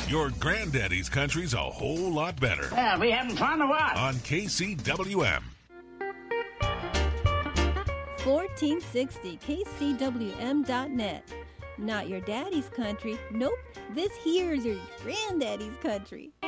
Your granddaddy's country's a whole lot better. Yeah, we having fun or what? On KCWM. 1460 KCWM.net. Not your daddy's country. Nope, this here's your granddaddy's country.